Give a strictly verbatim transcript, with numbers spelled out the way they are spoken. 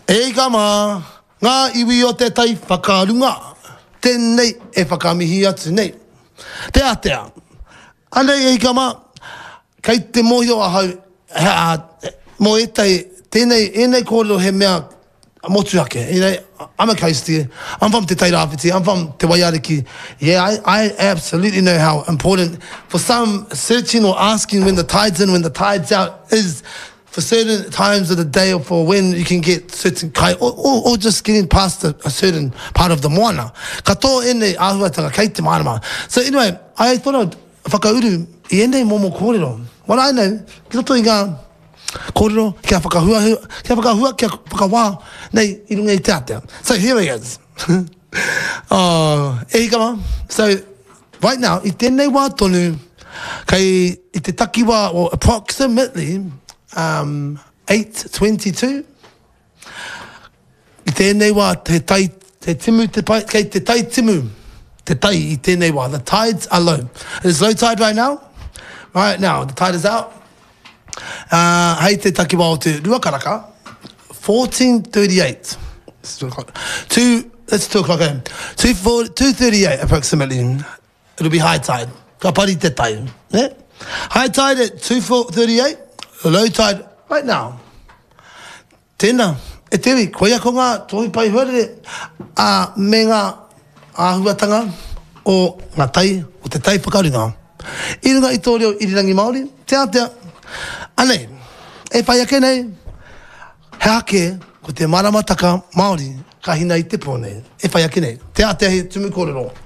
E kama, ngā iwi o te tai whakarunga, tēnei e whakamihi atu nei. Te atea, anei e kama, kei te mohi o ahau, mo e tai, tēnei, enei kōrero he mea motu ake, enei, I'm a Coastie, I'm from Te Tairāwhiti, I'm from Te Waiariki. Yeah, I, I absolutely know how important, for some, searching or asking when the tide's in, when the tide's out, is for certain times of the day or for when you can get certain kai, or, or, or just getting past a, a certain part of the moana. Kato ene ahuatanga kei te marama. So anyway, I thought I'd whakauru I ene momo kōrero. What I know, ki roto I ngā kōrero, kia whakahua, kia whakahua, kia whakawā, nei, I runga I te atea. So here he is. oh, e kama. So right now, I tēnei wā tonu, kei I te takiwa, or approximately, Um, eight twenty-two. I tēnei wā te tai, te timu, te pai, kei te tai timu. Te tai I tēnei wā. The tides are low. It is low tide right now. Right now, the tide is out. Uh, hei te takiwa o te Ruakaraka. fourteen thirty-eight. Two, that's two o'clock a.m. two thirty-eight approximately. It'll be high tide. Ka pari te tai. Yeah? High tide at two thirty-eight. The low tide right now. Tēnā, e tewi, koe ako ngā tohi pai huarere a me ngā āhuatanga o ngā tai, o te tai whakarunga. I runga I tō reo irirangi Māori, te atea. Anei, e whai ake nei, he ake ko te maramataka Māori ka hina I te pōnei. E whai ake nei, te atea he tumu kōrero.